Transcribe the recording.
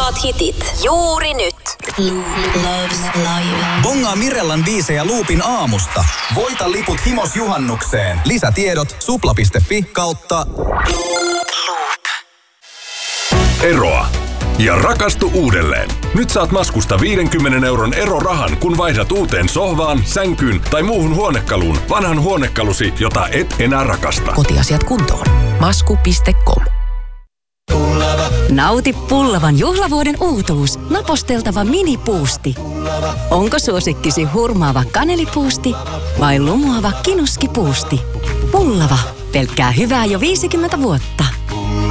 Parhaat hitit juuri nyt. Loves Live. Bongaa Mirellan biisejä Loopin aamusta. Voita liput Himos-juhannukseen. Lisätiedot supla.fi/. Eroa ja rakastu uudelleen. Nyt saat Maskusta 50 € erorahan, kun vaihdat uuteen sohvaan, sänkyyn tai muuhun huonekaluun vanhan huonekalusi, jota et enää rakasta. Kotiasiat kuntoon. Masku.com. Nauti Pullavan juhlavuoden uutuus. Naposteltava minipuusti. Onko suosikkisi hurmaava kanelipuusti vai lumoava kinuskipuusti? Pullava. Pelkkää hyvää jo 50 vuotta.